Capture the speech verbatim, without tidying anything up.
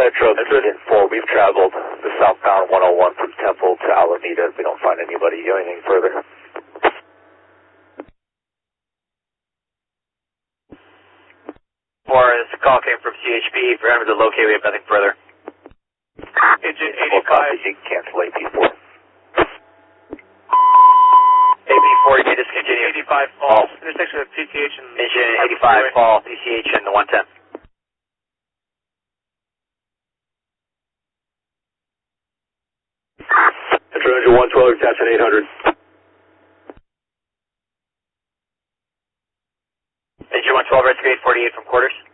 Metro Engine four, we've traveled the southbound one oh one from Temple to Alameda. We don't find anybody. You know anything further? Four, this call came from C H P. Remember to locate, we have nothing further. Engine eighty-five. You can cancel A P four. A P four, you may discontinue. eighty-five fall. Intersection of P T H and... Engine eighty-five fall, P C H and the one ten. Metro Engine one twelve, attachment eight hundred. Engine one twelve, rescue eight forty-eight from quarters.